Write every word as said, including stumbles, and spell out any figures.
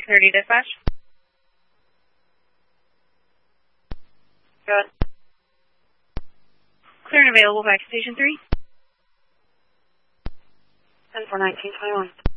thirty dispatch. Go ahead. Clear and available back to station three. ten four nineteen twenty-one.